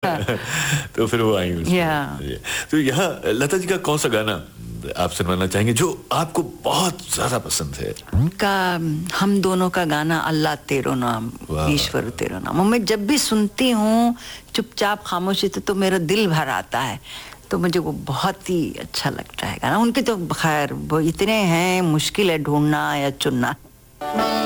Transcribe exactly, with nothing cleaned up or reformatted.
तो फिर वो आई उसमें। Yeah. तो यहाँ लता जी का कौन सा गाना आप सुनवाना चाहेंगे जो आपको बहुत ज्यादा पसंद है? का हम दोनों का गाना अल्लाह तेरो नाम, वाह। ईश्वर तेरो नाम, मैं जब भी सुनती हूँ चुपचाप खामोशी से तो मेरा दिल भर आता है, तो मुझे वो बहुत ही अच्छा लगता है गाना। उनके तो खैर वो इतने हैं, मुश्किल है ढूंढना या चुनना।